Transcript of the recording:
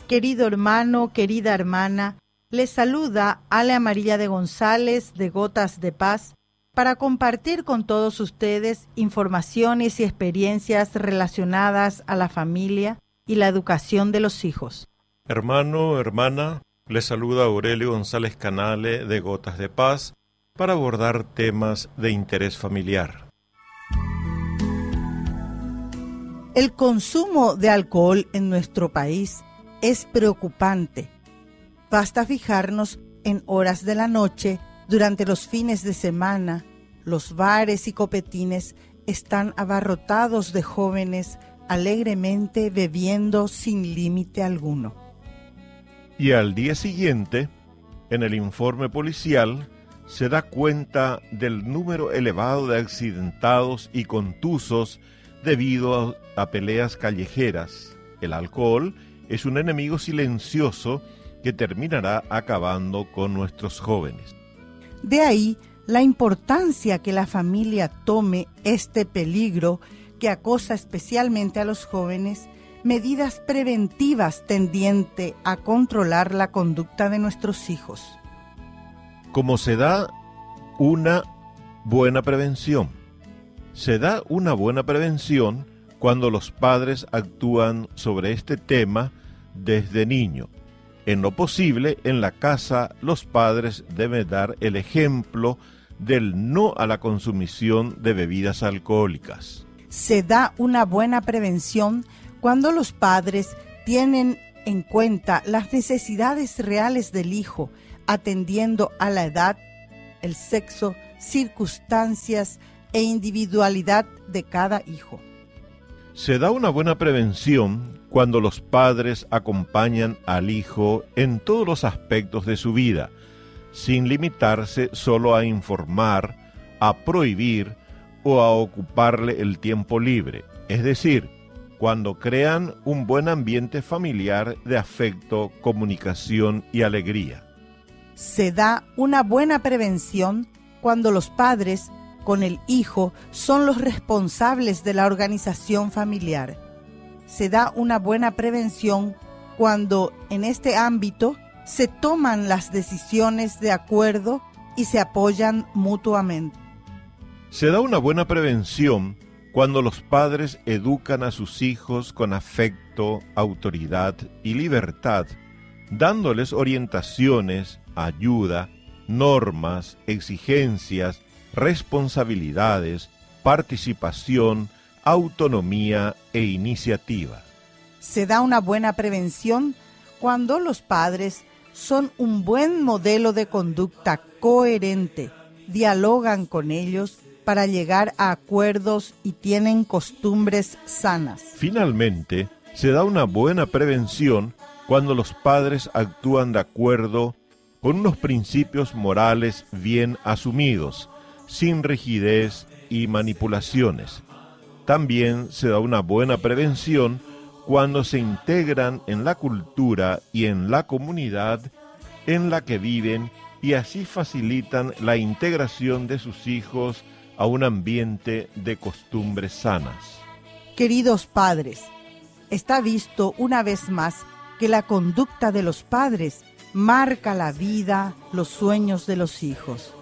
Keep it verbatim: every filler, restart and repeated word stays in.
Querido hermano, querida hermana, les saluda Ale Amarilla de González de Gotas de Paz para compartir con todos ustedes informaciones y experiencias relacionadas a la familia y la educación de los hijos. Hermano, hermana, les saluda Aurelio González Canale de Gotas de Paz para abordar temas de interés familiar. El consumo de alcohol en nuestro país es preocupante. Basta fijarnos en horas de la noche, durante los fines de semana, los bares y copetines están abarrotados de jóvenes alegremente bebiendo sin límite alguno. Y al día siguiente, en el informe policial, se da cuenta del número elevado de accidentados y contusos debido a, a peleas callejeras. El alcohol es un enemigo silencioso que terminará acabando con nuestros jóvenes. De ahí la importancia que la familia tome este peligro que acosa especialmente a los jóvenes, medidas preventivas tendientes a controlar la conducta de nuestros hijos. Como se da una buena prevención. Se da una buena prevención cuando los padres actúan sobre este tema desde niño. En lo posible, en la casa, los padres deben dar el ejemplo del no a la consumición de bebidas alcohólicas. Se da una buena prevención cuando los padres tienen en cuenta las necesidades reales del hijo, atendiendo a la edad, el sexo, circunstancias e individualidad de cada hijo. Se da una buena prevención cuando los padres acompañan al hijo en todos los aspectos de su vida, sin limitarse solo a informar, a prohibir o a ocuparle el tiempo libre, es decir, cuando crean un buen ambiente familiar de afecto, comunicación y alegría. Se da una buena prevención cuando los padres, con el hijo, son los responsables de la organización familiar. Se da una buena prevención cuando en este ámbito se toman las decisiones de acuerdo y se apoyan mutuamente. Se da una buena prevención cuando los padres educan a sus hijos con afecto, autoridad y libertad, dándoles orientaciones, ayuda, normas, exigencias, responsabilidades, participación, autonomía e iniciativa. Se da una buena prevención cuando los padres son un buen modelo de conducta coherente, dialogan con ellos para llegar a acuerdos y tienen costumbres sanas. Finalmente, se da una buena prevención cuando los padres actúan de acuerdo con unos principios morales bien asumidos, sin rigidez y manipulaciones. También se da una buena prevención cuando se integran en la cultura y en la comunidad en la que viven y así facilitan la integración de sus hijos a un ambiente de costumbres sanas. Queridos padres, está visto una vez más que la conducta de los padres marca la vida, los sueños de los hijos.